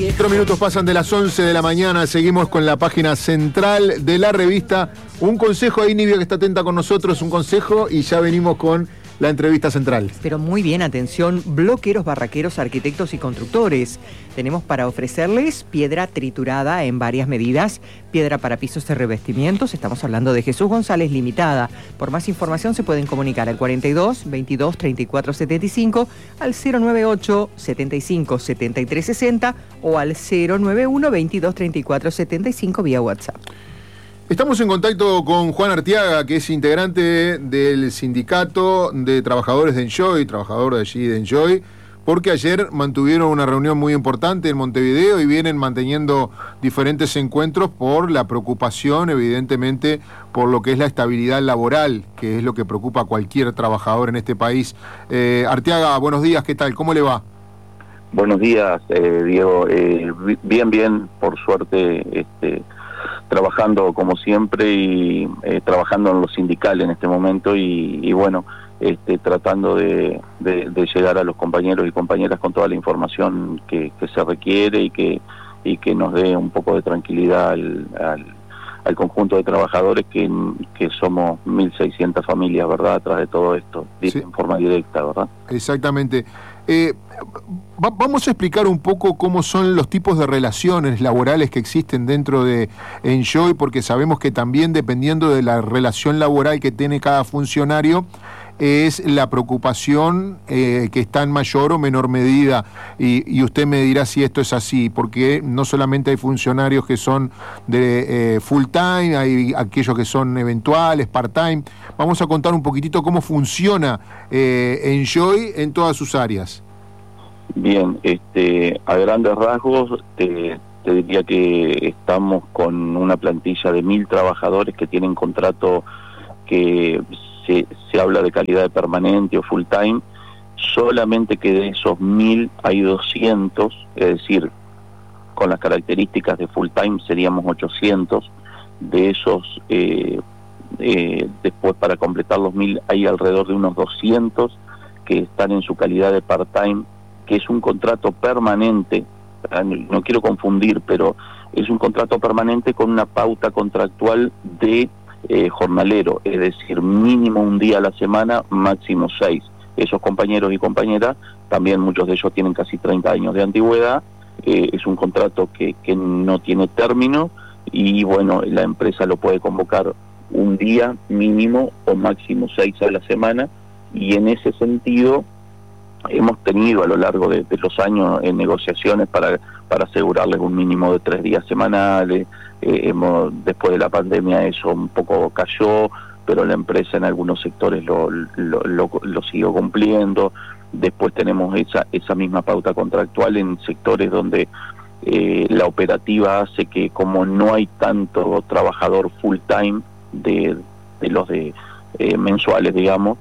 4 minutos pasan de las 11 de la mañana, seguimos con la página central de la revista. Un consejo ahí, Nibia, que está atenta con nosotros, un consejo, y ya venimos con la entrevista central. Pero muy bien, atención, bloqueros, barraqueros, arquitectos y constructores. Tenemos para ofrecerles piedra triturada en varias medidas, piedra para pisos y revestimientos. Estamos hablando de Jesús González Limitada. Por más información se pueden comunicar al 42 22 34 75, al 098 75 73 60 o al 091 22 34 75 vía WhatsApp. Estamos en contacto con Juan Arteaga, que es integrante del sindicato de trabajadores de Enjoy, trabajador de allí de Enjoy, porque ayer mantuvieron una reunión muy importante en Montevideo y vienen manteniendo diferentes encuentros por la preocupación, evidentemente, por lo que es la estabilidad laboral, que es lo que preocupa a cualquier trabajador en este país. Arteaga, buenos días, ¿qué tal? ¿Cómo le va? Buenos días, Diego. Bien, por suerte, trabajando como siempre y trabajando en lo sindical en este momento y bueno, tratando de llegar a los compañeros y compañeras con toda la información que se requiere y que nos dé un poco de tranquilidad al conjunto de trabajadores que somos 1.600 familias, ¿verdad?, atrás de todo esto, sí, en forma directa, ¿verdad? Exactamente. Vamos a explicar un poco cómo son los tipos de relaciones laborales que existen dentro de Enjoy, porque sabemos que también, dependiendo de la relación laboral que tiene cada funcionario, es la preocupación que está en mayor o menor medida, y usted me dirá si esto es así, porque no solamente hay funcionarios que son de full time, hay aquellos que son eventuales, part time. Vamos a contar un poquitito cómo funciona Enjoy en todas sus áreas. Bien, a grandes rasgos te diría que estamos con una plantilla de 1.000 trabajadores que tienen contrato que se habla de calidad de permanente o full time. Solamente que de esos 1.000 hay 200, es decir, con las características de full time seríamos 800. De esos, después para completar los 1.000 hay alrededor de unos 200 que están en su calidad de part time, que es un contrato permanente. No quiero confundir, pero es un contrato permanente con una pauta contractual de jornalero, es decir, mínimo un día a la semana, máximo 6. Esos compañeros y compañeras, también muchos de ellos tienen casi 30 años de antigüedad. Es un contrato que no tiene término y bueno, la empresa lo puede convocar un día mínimo o máximo 6 a la semana, y en ese sentido hemos tenido a lo largo de los años en negociaciones para asegurarles un mínimo de 3 días semanales. Después de la pandemia eso un poco cayó, pero la empresa en algunos sectores lo siguió cumpliendo. Después tenemos esa misma pauta contractual en sectores donde la operativa hace que, como no hay tanto trabajador full time de los mensuales, digamos,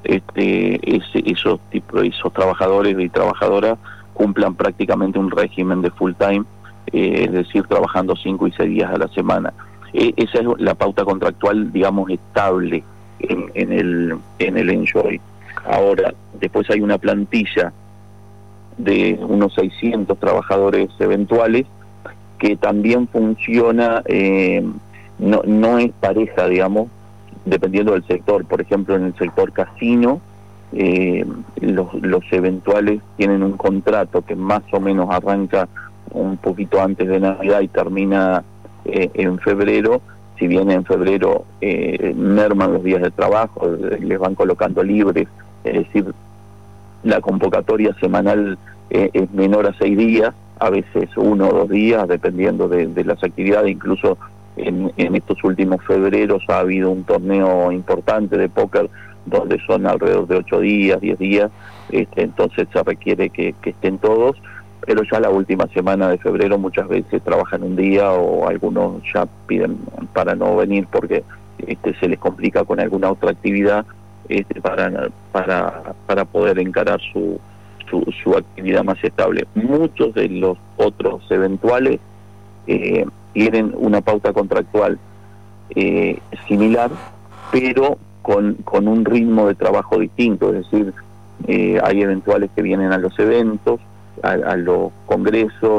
esos trabajadores y trabajadoras cumplan prácticamente un régimen de full time, es decir, trabajando 5 y 6 días a la semana. Esa es la pauta contractual, digamos, estable en el Enjoy. Ahora, después hay una plantilla de unos 600 trabajadores eventuales que también funciona, no es pareja, digamos, dependiendo del sector. Por ejemplo, en el sector casino, los eventuales tienen un contrato que más o menos arranca un poquito antes de Navidad y termina en febrero. Si bien en febrero merman los días de trabajo, les van colocando libres, es decir, la convocatoria semanal es menor a 6 días, a veces 1 o 2 días, dependiendo de las actividades. Incluso en estos últimos febreros ha habido un torneo importante de póker donde son alrededor de 8 días, 10 días, entonces se requiere que estén todos, pero ya la última semana de febrero muchas veces trabajan un día, o algunos ya piden para no venir porque se les complica con alguna otra actividad, para poder encarar su actividad más estable. Muchos de los otros eventuales tienen una pauta contractual similar, pero con un ritmo de trabajo distinto, es decir, hay eventuales que vienen a los eventos, a los congresos,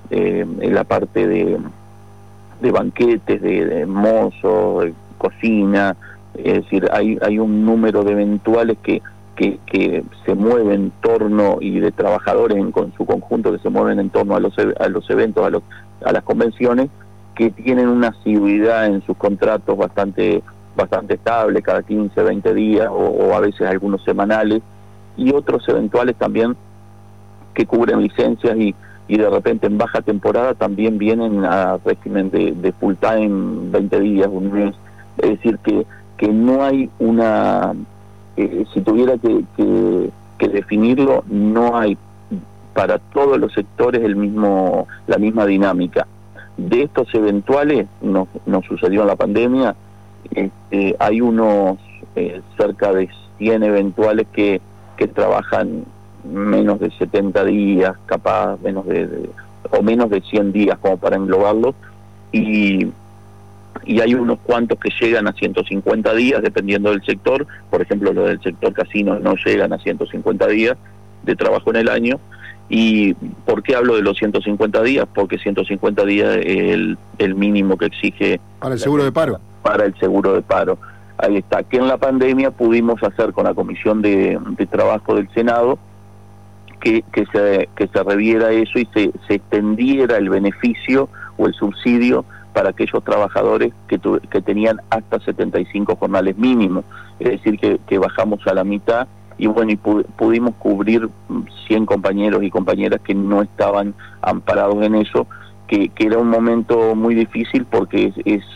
en la parte de banquetes, de mozos, de cocina, es decir, hay un número de eventuales que se mueven en torno, y de trabajadores con su conjunto que se mueven en torno a los eventos, a las convenciones, que tienen una asiduidad en sus contratos bastante estable, cada 15, 20 días, o a veces algunos semanales, y otros eventuales también que cubren licencias y de repente en baja temporada también vienen a régimen de full time, 20 días, un mes. Es decir, que no hay una... si tuviera que definirlo, no hay para todos los sectores la misma dinámica. De estos eventuales, nos sucedió en la pandemia, hay unos cerca de 100 eventuales que trabajan menos de 70 días, capaz menos de 100 días, como para englobarlos, y hay unos cuantos que llegan a 150 días, dependiendo del sector. Por ejemplo, los del sector casino no llegan a 150 días de trabajo en el año. ¿Y por qué hablo de los 150 días? Porque 150 días es el mínimo que exige... Para el seguro de paro. Para el seguro de paro. Ahí está, que en la pandemia pudimos hacer con la Comisión de Trabajo del Senado que se reviera eso y se extendiera el beneficio o el subsidio para aquellos trabajadores que tenían hasta 75 jornales mínimos. Es decir, que bajamos a la mitad, y bueno, y pudimos cubrir 100 compañeros y compañeras que no estaban amparados en eso, que era un momento muy difícil, porque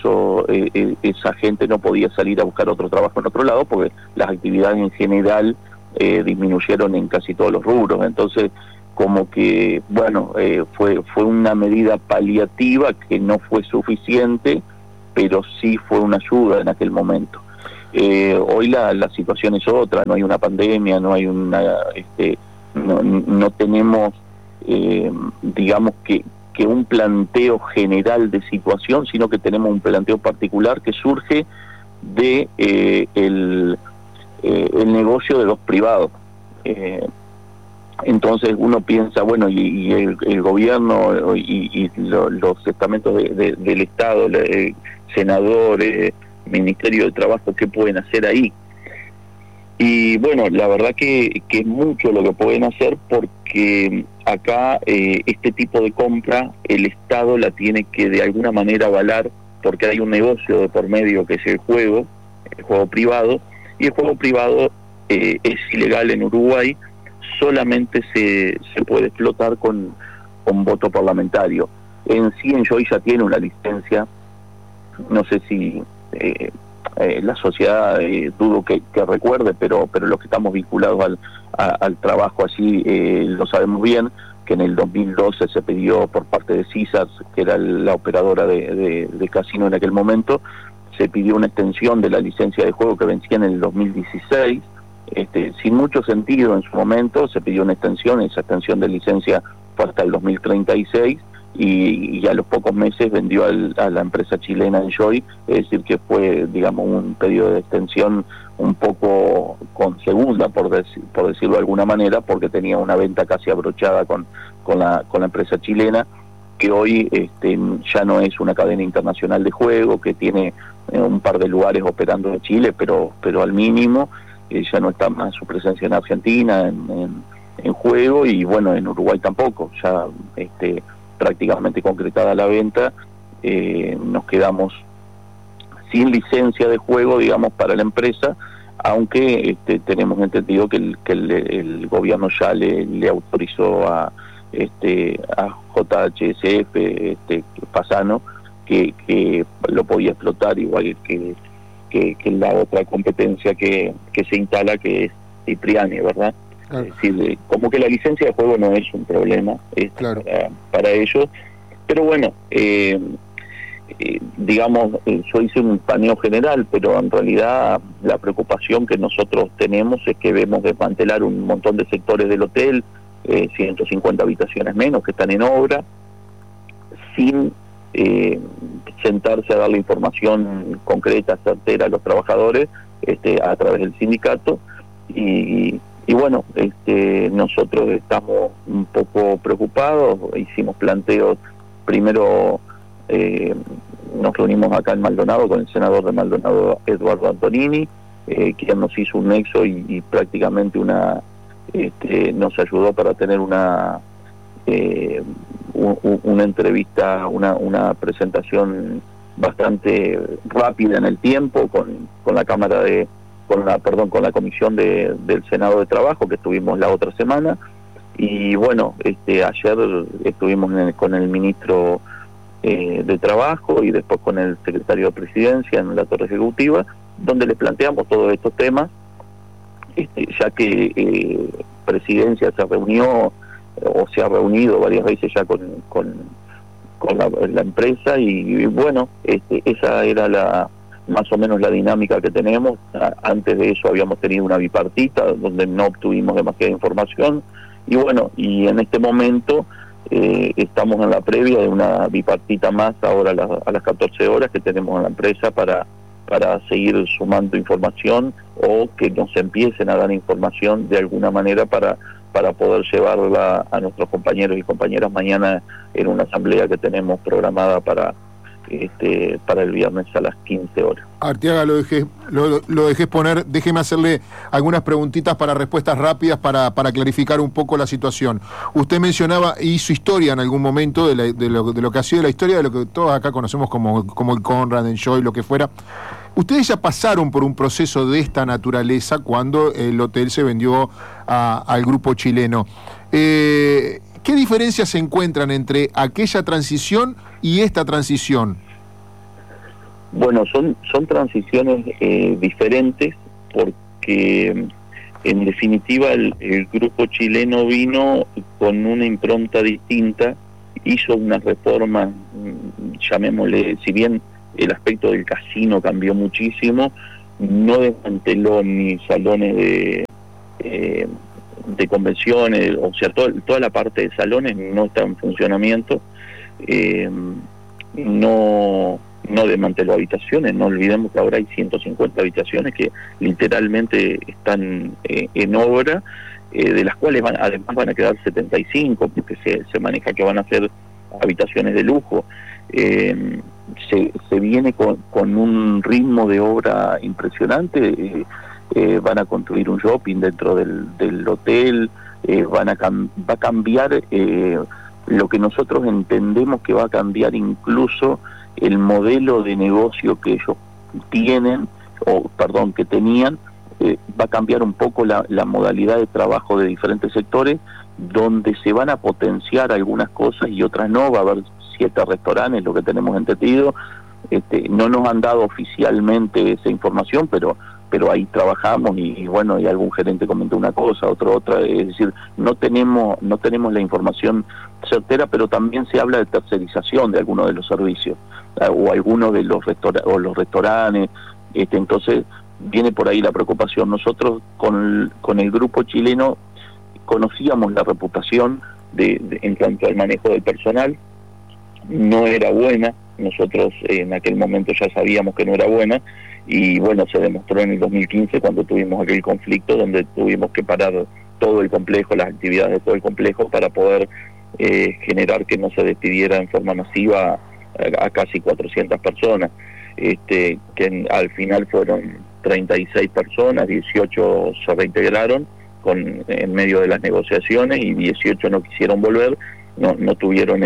esa gente no podía salir a buscar otro trabajo en otro lado, porque las actividades en general disminuyeron en casi todos los rubros. Entonces, como que, bueno, fue una medida paliativa que no fue suficiente, pero sí fue una ayuda en aquel momento. Hoy la situación es otra, no hay una pandemia, no hay no tenemos, digamos que un planteo general de situación, sino que tenemos un planteo particular que surge de el negocio de los privados. Entonces uno piensa, bueno, y el gobierno y los estamentos del Estado, senadores, Ministerio de Trabajo, ¿qué pueden hacer ahí? Y bueno, la verdad que es mucho lo que pueden hacer, porque acá este tipo de compra el Estado la tiene que de alguna manera avalar, porque hay un negocio de por medio que es el juego privado, y el juego privado es ilegal en Uruguay. Solamente se puede explotar con voto parlamentario. En sí, Enjoy ya tiene una licencia, no sé si la sociedad dudo que recuerde, pero los que estamos vinculados al trabajo así lo sabemos bien, que en el 2012 se pidió por parte de CISAS, que era la operadora de casino en aquel momento, se pidió una extensión de la licencia de juego que vencía en el 2016, sin mucho sentido en su momento. Se pidió una extensión, esa extensión de licencia fue hasta el 2036, y a los pocos meses vendió a la empresa chilena Enjoy, es decir, que fue, digamos, un pedido de extensión un poco con segunda, por decirlo de alguna manera, porque tenía una venta casi abrochada con la empresa chilena, que hoy ya no es una cadena internacional de juego, que tiene un par de lugares operando en Chile, pero al mínimo. Ya no está más su presencia en Argentina en juego, y bueno, en Uruguay tampoco. Ya prácticamente concretada la venta, nos quedamos sin licencia de juego, digamos, para la empresa, aunque tenemos entendido que el gobierno ya le autorizó a JHSF, Fasano, que lo podía explotar, igual que la otra competencia que se instala, que es Cipriani, ¿verdad? Claro. Es decir, como que la licencia de juego no es un problema claro. para ellos, pero bueno, digamos, yo hice un paneo general, pero en realidad la preocupación que nosotros tenemos es que vemos desmantelar un montón de sectores del hotel, 150 habitaciones menos que están en obra, sin sentarse a dar la información concreta, certera a los trabajadores, a través del sindicato, y y bueno, nosotros estamos un poco preocupados, hicimos planteos, primero nos reunimos acá en Maldonado con el senador de Maldonado, Eduardo Antonini, quien nos hizo un nexo y prácticamente nos ayudó para tener una entrevista, una presentación bastante rápida en el tiempo con la Cámara con la Comisión del Senado de Trabajo, que estuvimos la otra semana. Y bueno, ayer estuvimos con el ministro de Trabajo y después con el secretario de Presidencia en la Torre Ejecutiva, donde le planteamos todos estos temas, ya que Presidencia se reunió o se ha reunido varias veces ya con la empresa, y bueno, esa era más o menos la dinámica que tenemos. Antes de eso habíamos tenido una bipartita donde no obtuvimos demasiada información, y bueno, y en este momento estamos en la previa de una bipartita más ahora a las 14 horas que tenemos en la empresa para seguir sumando información, o que nos empiecen a dar información de alguna manera para poder llevarla a nuestros compañeros y compañeras mañana en una asamblea que tenemos programada para el viernes a las 15 horas. Arteaga, lo dejé exponer. Déjeme hacerle algunas preguntitas para respuestas rápidas para clarificar un poco la situación. Usted mencionaba, hizo historia en algún momento de lo que ha sido la historia, de lo que todos acá conocemos como el Conrad, Enjoy, lo que fuera. Ustedes ya pasaron por un proceso de esta naturaleza cuando el hotel se vendió al grupo chileno. ¿Qué diferencias se encuentran entre aquella transición y esta transición? Bueno, son transiciones diferentes, porque en definitiva el grupo chileno vino con una impronta distinta, hizo una reforma, llamémosle, si bien el aspecto del casino cambió muchísimo, no desmanteló ni salones de convenciones, o sea, toda la parte de salones no está en funcionamiento, no desmanteló habitaciones. No olvidemos que ahora hay 150 habitaciones que literalmente están en obra, de las cuales además van a quedar 75, porque se maneja que van a ser habitaciones de lujo. Se viene con un ritmo de obra impresionante. Van a construir un shopping dentro del hotel, va a cambiar lo que nosotros entendemos que va a cambiar incluso el modelo de negocio que ellos que tenían, va a cambiar un poco la modalidad de trabajo de diferentes sectores, donde se van a potenciar algunas cosas y otras no. Va a haber 7 restaurantes, lo que tenemos entendido. No nos han dado oficialmente esa información, pero ahí trabajamos, y bueno, y algún gerente comentó una cosa, otra, es decir, no tenemos la información certera, pero también se habla de tercerización de algunos de los servicios, o algunos de los restaurantes, entonces viene por ahí la preocupación. Nosotros con el grupo chileno conocíamos la reputación en cuanto al manejo del personal, no era buena. Nosotros en aquel momento ya sabíamos que no era buena, y bueno, se demostró en el 2015 cuando tuvimos aquel conflicto donde tuvimos que parar todo el complejo, las actividades de todo el complejo, para poder generar que no se despidiera en forma masiva a casi 400 personas, que al final fueron 36 personas, 18 se reintegraron en medio de las negociaciones, y 18 no quisieron volver, no tuvieron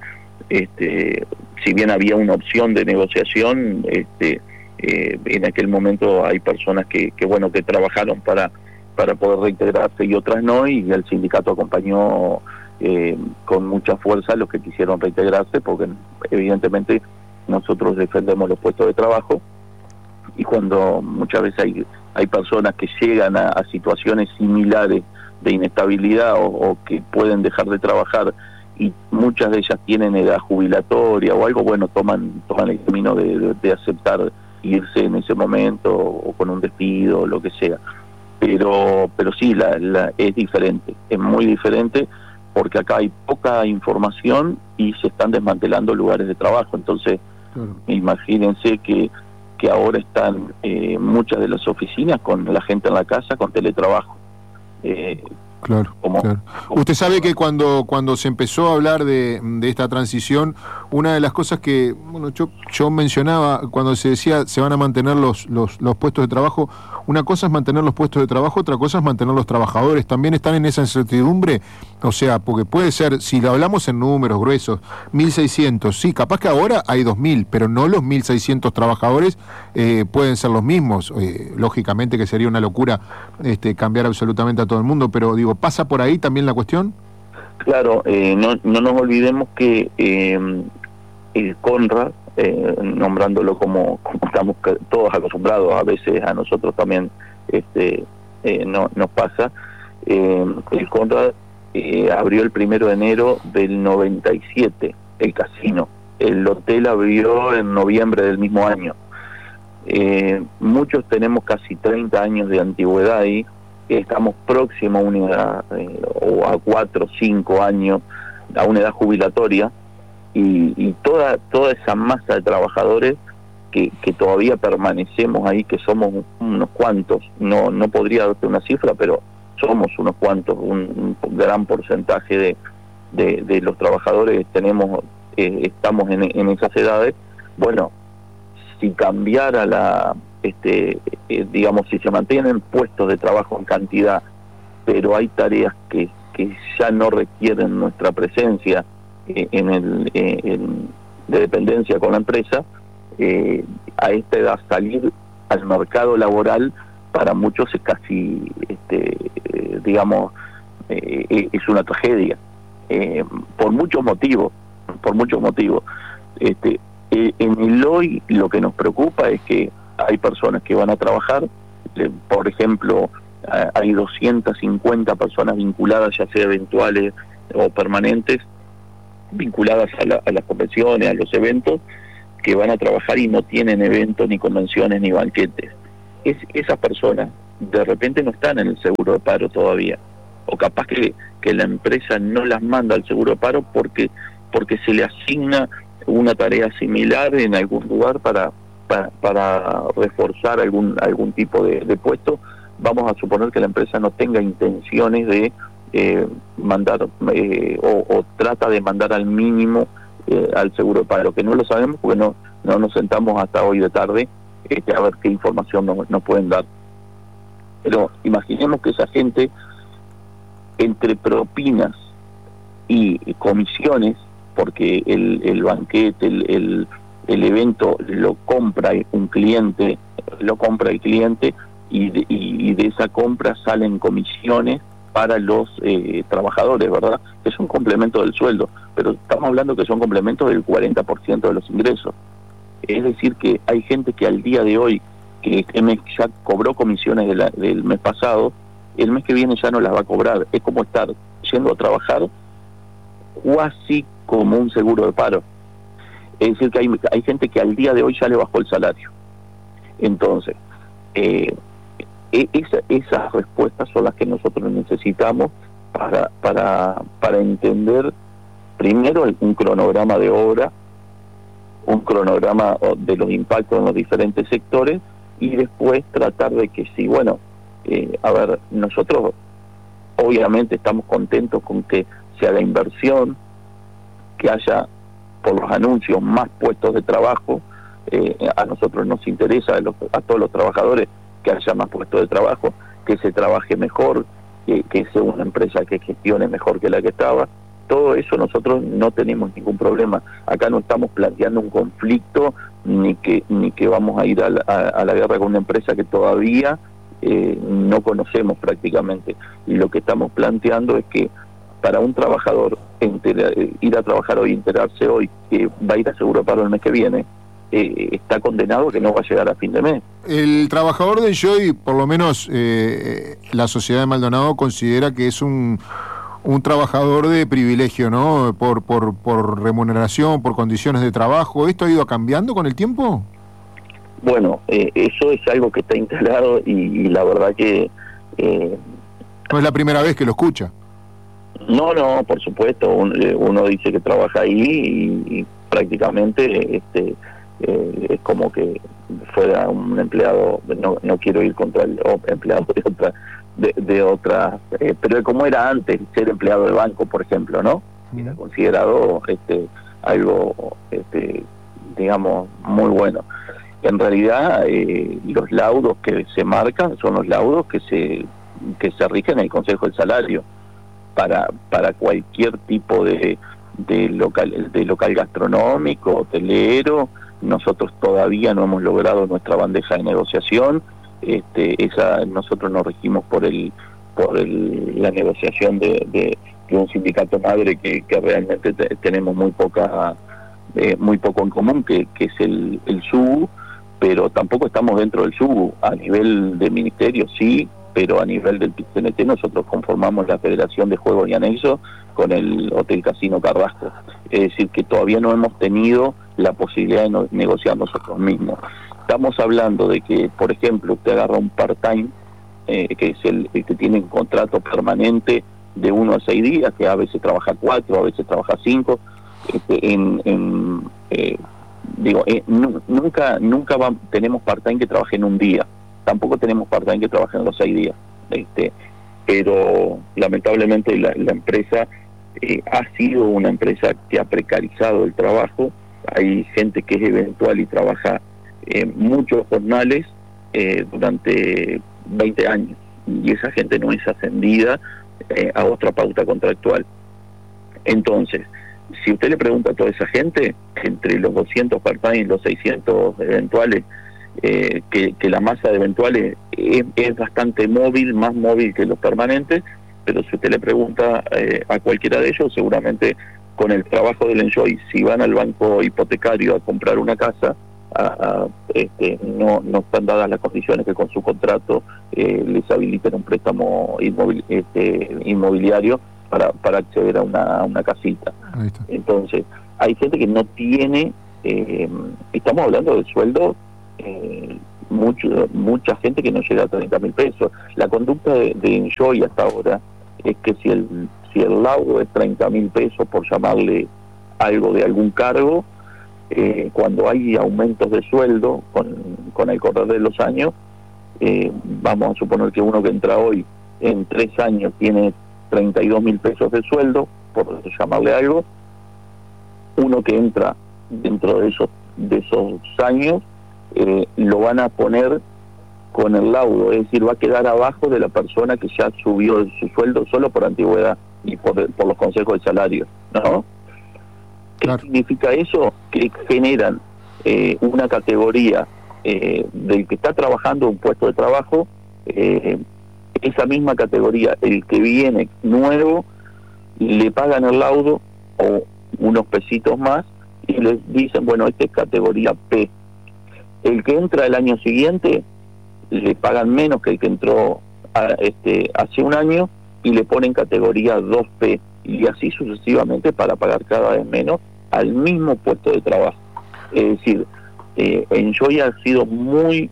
si bien había una opción de negociación, en aquel momento hay personas que trabajaron para poder reintegrarse y otras no, y el sindicato acompañó con mucha fuerza a los que quisieron reintegrarse, porque evidentemente nosotros defendemos los puestos de trabajo, y cuando muchas veces hay personas que llegan a situaciones similares de inestabilidad o que pueden dejar de trabajar, y muchas de ellas tienen edad jubilatoria o algo, bueno, toman el camino de aceptar irse en ese momento, o con un despido o lo que sea. Pero sí, es diferente, es muy diferente, porque acá hay poca información y se están desmantelando lugares de trabajo. Entonces, imagínense que ahora están muchas de las oficinas con la gente en la casa con teletrabajo, Claro, claro. Usted sabe que cuando se empezó a hablar de esta transición, una de las cosas que yo mencionaba, cuando se decía se van a mantener los puestos de trabajo, una cosa es mantener los puestos de trabajo, otra cosa es mantener los trabajadores. También están en esa incertidumbre, o sea, porque puede ser, si lo hablamos en números gruesos, 1.600, sí, capaz que ahora hay 2.000, pero no los 1.600 trabajadores pueden ser los mismos. Lógicamente que sería una locura cambiar absolutamente a todo el mundo, pero digo, ¿pasa por ahí también la cuestión? Claro, no nos olvidemos que el CONRAD, nombrándolo como estamos todos acostumbrados, a veces a nosotros también nos pasa, el CONRAD abrió el 1 de enero del 97, el casino. El hotel abrió en noviembre del mismo año. Muchos tenemos casi 30 años de antigüedad ahí, estamos próximos a una edad, o a 4 o 5 años, a una edad jubilatoria, y toda esa masa de trabajadores que todavía permanecemos ahí, que somos unos cuantos, no podría darte una cifra, pero somos unos cuantos, un gran porcentaje de los trabajadores estamos en esas edades. Bueno, si cambiara digamos, si se mantienen puestos de trabajo en cantidad, pero hay tareas que ya no requieren nuestra presencia de dependencia con la empresa, a esta edad salir al mercado laboral para muchos es casi, digamos, es una tragedia, por muchos motivos. En el hoy lo que nos preocupa es que hay personas que van a trabajar, por ejemplo, hay 250 personas vinculadas, ya sea eventuales o permanentes, vinculadas a las convenciones, a los eventos, que van a trabajar y no tienen eventos, ni convenciones, ni banquetes. Esas personas de repente no están en el seguro de paro todavía, o capaz que la empresa no las manda al seguro de paro porque se le asigna una tarea similar en algún lugar para reforzar algún tipo de puesto. Vamos a suponer que la empresa no tenga intenciones de mandar o trata de mandar al mínimo al seguro de paro, que no lo sabemos porque no nos sentamos hasta hoy de tarde a ver qué información nos pueden dar. Pero imaginemos que esa gente, entre propinas y comisiones, porque el banquete, el evento lo compra el cliente, y de esa compra salen comisiones para los trabajadores, ¿verdad? Que es un complemento del sueldo, pero estamos hablando que son complementos del 40% de los ingresos. Es decir, que hay gente que al día de hoy, que este mes ya cobró comisiones del mes pasado, el mes que viene ya no las va a cobrar. Es como estar yendo a trabajar casi como un seguro de paro. Es decir, que hay gente que al día de hoy ya le bajó el salario. Entonces, esas respuestas son las que nosotros necesitamos para entender primero un cronograma de obra, un cronograma de los impactos en los diferentes sectores, y después tratar de que sí, bueno, a ver, nosotros obviamente estamos contentos con que se haga inversión, que haya por los anuncios más puestos de trabajo. A nosotros nos interesa, a todos los trabajadores, que haya más puestos de trabajo, que se trabaje mejor, que sea una empresa que gestione mejor que la que estaba. Todo eso nosotros no tenemos ningún problema. Acá no estamos planteando un conflicto, ni que vamos a ir a la guerra con una empresa que todavía no conocemos prácticamente. Y lo que estamos planteando es que para un trabajador ir a trabajar hoy, enterarse hoy que va a ir a seguro de paro el mes que viene, está condenado a que no va a llegar a fin de mes. El trabajador de Enjoy, por lo menos la sociedad de Maldonado, considera que es un trabajador de privilegio, ¿no? Por remuneración, por condiciones de trabajo. ¿Esto ha ido cambiando con el tiempo? Bueno, eso es algo que está instalado y la verdad que... no es la primera vez que lo escucha. No, por supuesto. Uno dice que trabaja ahí y prácticamente es como que fuera un empleado. No quiero ir contra el empleado de otras, pero como era antes ser empleado del banco, por ejemplo, ¿no? Era considerado algo, digamos, muy bueno. En realidad, los laudos que se marcan son los laudos que se rigen en el Consejo del Salario para cualquier tipo de local gastronómico, hotelero. Nosotros todavía no hemos logrado nuestra bandeja de negociación. Esa nosotros nos regimos por la negociación de un sindicato madre que realmente tenemos muy poco en común, que es el SUBU, pero tampoco estamos dentro del SUBU. A nivel de ministerio sí, pero a nivel del PIT-CNT nosotros conformamos la Federación de Juegos y Anexos con el Hotel Casino Carrasco. Es decir, que todavía no hemos tenido la posibilidad de negociar nosotros mismos. Estamos hablando de que, por ejemplo, usted agarra un part-time, que es el que tiene un contrato permanente de 1 a 6 días, que a veces trabaja 4, a veces trabaja 5, nunca tenemos part-time que trabaje en un día, tampoco tenemos part-time que trabaje en los 6 días, pero lamentablemente la empresa ha sido una empresa que ha precarizado el trabajo. Hay gente que es eventual y trabaja muchos jornales durante 20 años, y esa gente no es ascendida a otra pauta contractual. Entonces, si usted le pregunta a toda esa gente, entre los 200 part-time y los 600 eventuales, que la masa de eventuales es bastante móvil, más móvil que los permanentes, pero si usted le pregunta a cualquiera de ellos, seguramente con el trabajo del Enjoy, si van al banco hipotecario a comprar una casa, no están dadas las condiciones que con su contrato les habiliten un préstamo inmobiliario para acceder a una casita. Entonces, hay gente que no tiene, estamos hablando de sueldo, mucha gente que no llega a 30.000 pesos. La conducta de Enjoy hasta ahora es que si el laudo es 30.000 pesos, por llamarle algo de algún cargo, cuando hay aumentos de sueldo con el correr de los años, vamos a suponer que uno que entra hoy en 3 años tiene 32.000 pesos de sueldo, por llamarle algo. Uno que entra dentro de esos años, lo van a poner con el laudo, es decir, va a quedar abajo de la persona que ya subió su sueldo solo por antigüedad y por los consejos de salario, ¿no? Claro. ¿Qué significa eso? Que generan una categoría del que está trabajando un puesto de trabajo, esa misma categoría, el que viene nuevo, le pagan el laudo o unos pesitos más y les dicen, bueno, esta es categoría P. El que entra el año siguiente le pagan menos que el que entró hace un año y le ponen categoría 2P, y así sucesivamente para pagar cada vez menos al mismo puesto de trabajo. Es decir, Enjoy ha sido muy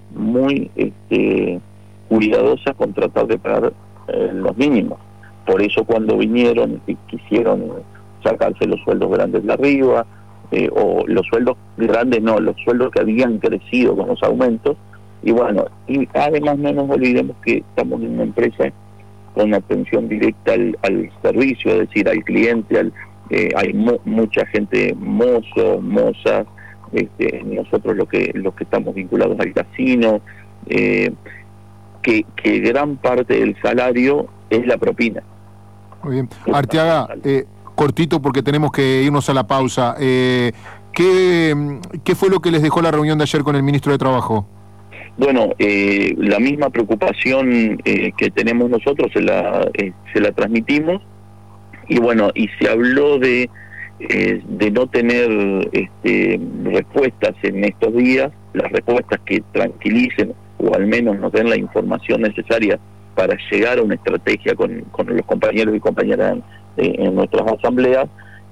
cuidadosa con tratar de pagar los mínimos. Por eso cuando vinieron y quisieron sacarse los sueldos grandes de arriba, o los sueldos grandes no, los sueldos que habían crecido con los aumentos, y bueno, y además no nos olvidemos que estamos en una empresa con atención directa al servicio, es decir, al cliente, hay mucha gente, mozos, mozas, nosotros los que estamos vinculados al casino, que gran parte del salario es la propina. Muy bien. Arteaga, cortito porque tenemos que irnos a la pausa. ¿Qué fue lo que les dejó la reunión de ayer con el ministro de Trabajo? Bueno, la misma preocupación que tenemos nosotros se la transmitimos, y bueno, y se habló de no tener respuestas en estos días, las respuestas que tranquilicen o al menos nos den la información necesaria para llegar a una estrategia con los compañeros y compañeras en nuestras asambleas.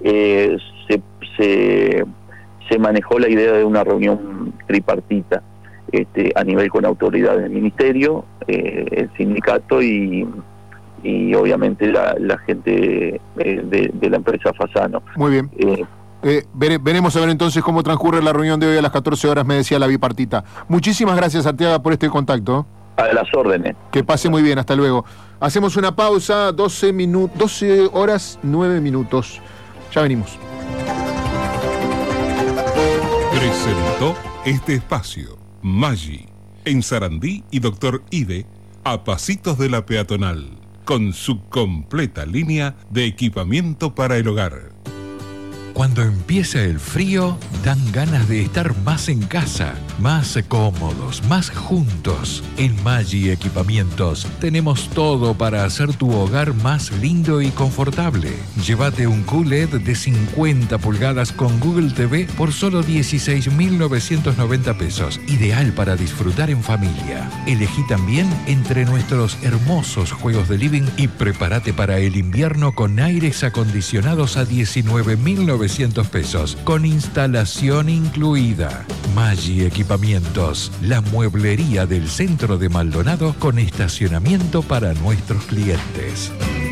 Se manejó la idea de una reunión tripartita a nivel con autoridades del ministerio, el sindicato y obviamente la gente de la empresa Fasano. Muy bien. Veremos a ver entonces cómo transcurre la reunión de hoy a las 14 horas, me decía la bipartita. Muchísimas gracias, Arteaga, por este contacto. A las órdenes. Que pase muy bien, hasta luego. Hacemos una pausa, 12 horas 9 minutos. Ya venimos. Presentó este espacio Maggi, en Sarandí y Doctor Ide, a pasitos de la peatonal, con su completa línea de equipamiento para el hogar. Cuando empieza el frío, dan ganas de estar más en casa, más cómodos, más juntos. En Maggi Equipamientos tenemos todo para hacer tu hogar más lindo y confortable. Llévate un QLED de 50 pulgadas con Google TV por solo 16.990 pesos. Ideal para disfrutar en familia. Elegí también entre nuestros hermosos juegos de living y prepárate para el invierno con aires acondicionados a 19.900 pesos, con instalación incluida. Maggi Equipamientos, la mueblería del centro de Maldonado con estacionamiento para nuestros clientes.